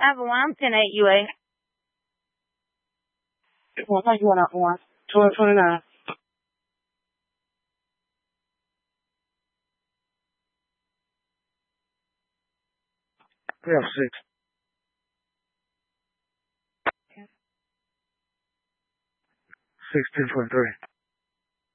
Avalon 10-8 UA. Well, thank you, 29. 306. 16.3.